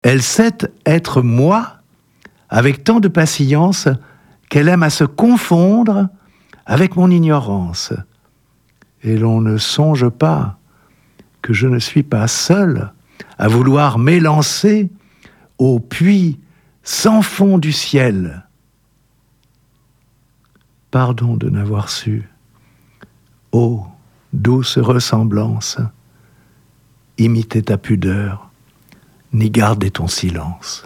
Elle sait être moi avec tant de patience qu'elle aime à se confondre avec mon ignorance. Et l'on ne songe pas que je ne suis pas seul à vouloir m'élancer au puits sans fond du ciel. Pardon de n'avoir su, ô douce ressemblance, imiter ta pudeur, ni garder ton silence.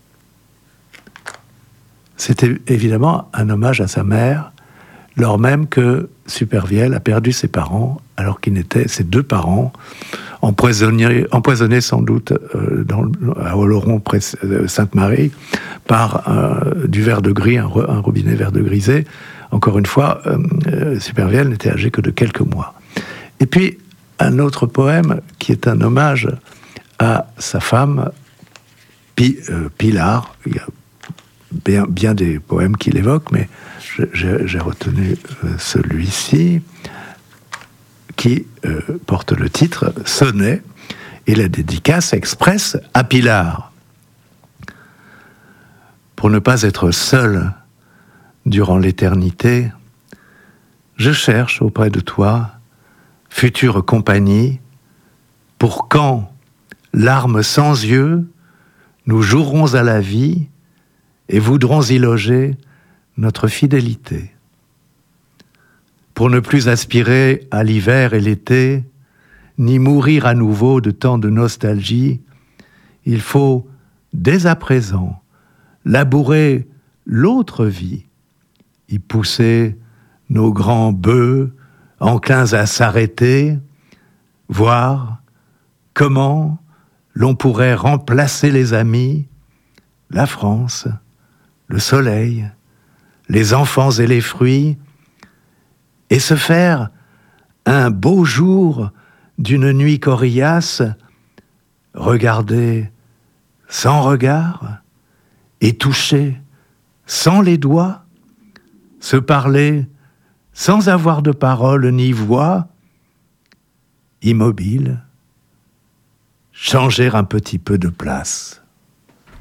C'était évidemment un hommage à sa mère, lors même que Supervielle a perdu ses parents, alors qu'il n'était ses deux parents, empoisonnés sans doute à Oloron, près Sainte-Marie, par du verre de gris, un robinet vert de grisé. Encore une fois, Supervielle n'était âgé que de quelques mois. Et puis, un autre poème qui est un hommage à sa femme, Pilar. Il y a bien des poèmes qui l'évoquent, mais j'ai retenu celui-ci, qui porte le titre « Sonnet », et la dédicace expresse à Pilar. Pour ne pas être seul durant l'éternité, je cherche auprès de toi, future compagnie, pour quand, larmes sans yeux, nous jouerons à la vie et voudrons y loger notre fidélité. Pour ne plus aspirer à l'hiver et l'été, ni mourir à nouveau de tant de nostalgie, il faut, dès à présent, labourer l'autre vie, y pousser nos grands bœufs enclins à s'arrêter, voir comment l'on pourrait remplacer les amis, la France, le soleil, les enfants et les fruits, et se faire un beau jour d'une nuit coriace, regarder sans regard et toucher sans les doigts, se parler sans avoir de parole ni voix, immobile, changer un petit peu de place.